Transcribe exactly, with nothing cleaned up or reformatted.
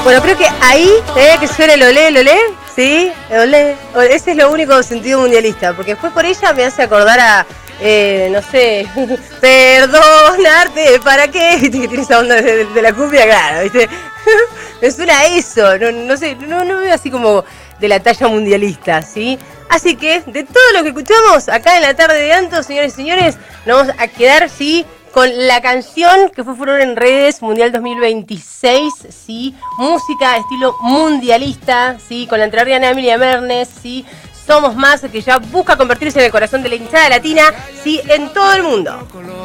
Bueno, creo que ahí, ¿eh? Que suena el olé, el olé, ¿sí? El olé, olé. Ese es lo único sentido mundialista, porque después por ella me hace acordar a, eh, no sé, perdonarte, ¿para qué? Viste que tiene esa onda de, de la cumbia, claro, ¿viste? Me suena a eso, no, no sé, no, no veo así como de la talla mundialista, ¿sí? Así que, de todo lo que escuchamos acá en la tarde de Anto, señores y señores, nos vamos a quedar, ¿sí?, con la canción que fue furor en redes, Mundial dos mil veintiséis, ¿sí? Música estilo mundialista, ¿sí? Con la entrerriana Emilia Mernes, ¿sí? Somos Más, que ya busca convertirse en el corazón de la hinchada latina, ¿sí? En todo el mundo.